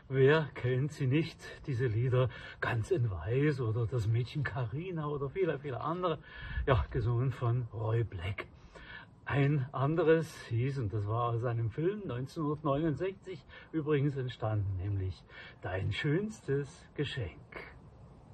Wer kennt sie nicht, diese Lieder Ganz in Weiß oder Das Mädchen Carina oder viele andere, ja, gesungen von Roy Black. Ein anderes hieß, und das war aus einem Film 1969 übrigens entstanden, nämlich Dein schönstes Geschenk.